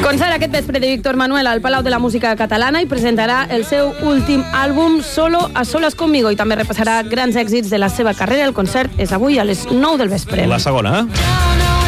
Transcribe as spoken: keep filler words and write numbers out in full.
Concert aquest vespre de Víctor Manuel al Palau de la Música Catalana i presentarà el seu últim àlbum Solo a solas conmigo i també repassarà grans èxits de la seva carrera. El concert és avui a les nou del vespre. La segona, eh?